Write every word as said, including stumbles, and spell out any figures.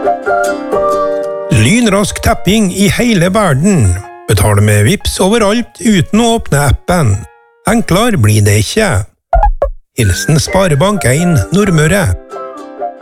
Lynrask tapping i hele verden. Betale med Vips overalt uten å åpne appen. Enklere blir det ikke. Hilsen Sparebank en Nordmøre.